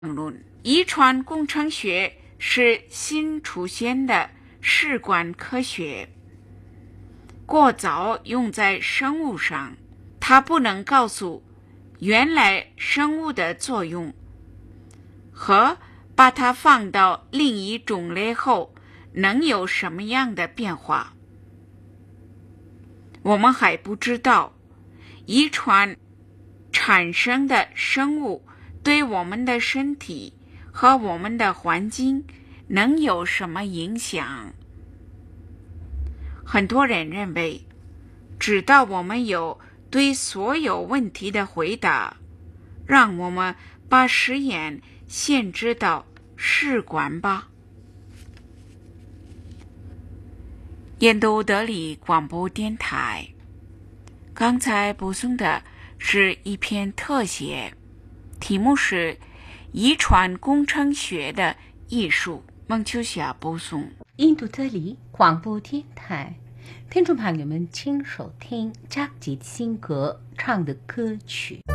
论，遗传工程学是新出现的试管科学，过早用在生物上，它不能告诉原来生物的作用和把它放到另一种类后能有什么样的变化。我们还不知道遗传产生的生物对我们的身体和我们的环境能有什么影响。很多人认为，直到我们有对所有问题的回答，让我们把实验限制到试管吧。印度德里广播电台，刚才播送的是一篇特写，题目是遗传工程学的艺术。孟秋霞播送。 印度德里广播电台，听众朋友们，请收听扎吉辛格唱的歌曲。